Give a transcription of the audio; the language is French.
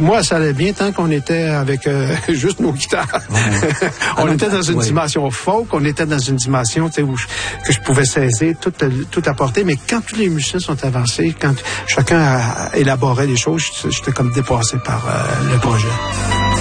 moi, ça allait bien tant qu'on était avec juste nos guitares. Ouais. On était dans une dimension folk, on était dans une dimension que je pouvais saisir, tout apporter, mais quand tous les musiciens sont avancés, quand chacun élaborait les choses, j'étais comme dépassé par le projet.